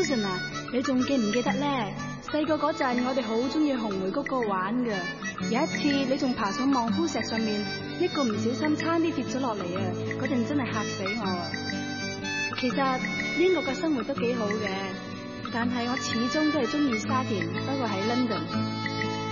Susan 啊，你仲記唔記得咧？細個嗰陣，我哋好中意紅梅谷嗰度玩噶。有一次，你仲爬上望夫石上面，一個唔小心差啲跌咗落嚟啊！嗰陣真係嚇死我啊！其實英國嘅生活都幾好嘅，但係我始終都係中意沙田，不過喺 London。